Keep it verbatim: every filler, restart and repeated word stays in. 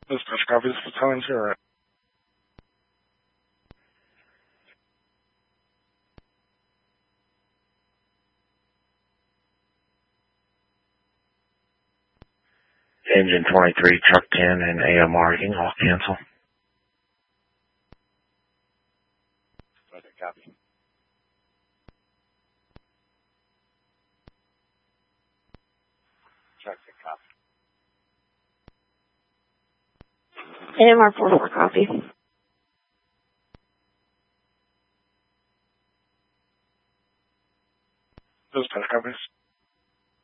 Those press copies for telling zero. Engine twenty-three, truck ten, and A M R, you can all cancel. Okay, copy. Truck ten, copy. A M R four four, copy. Those press copies.